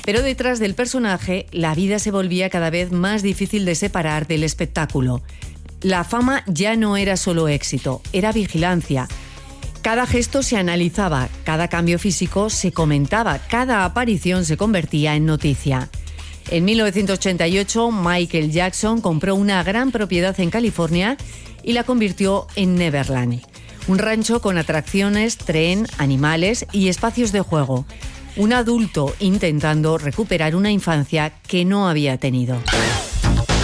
Pero detrás del personaje, la vida se volvía cada vez más difícil de separar del espectáculo. La fama ya no era solo éxito, era vigilancia. Cada gesto se analizaba, cada cambio físico se comentaba, cada aparición se convertía en noticia. En 1988, Michael Jackson compró una gran propiedad en California y la convirtió en Neverland. Un rancho con atracciones, tren, animales y espacios de juego. Un adulto intentando recuperar una infancia que no había tenido.